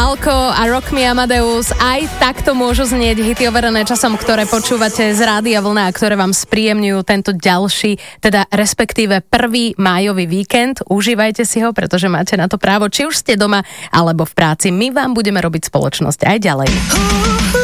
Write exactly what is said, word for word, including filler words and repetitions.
Falco a Rock Me Amadeus. Aj takto môžu znieť hity overené časom, ktoré počúvate z Rádia Vlna a ktoré vám spríjemňujú tento ďalší, teda respektíve prvý májový víkend. Užívajte si ho, pretože máte na to právo, či už ste doma alebo v práci. My vám budeme robiť spoločnosť aj ďalej.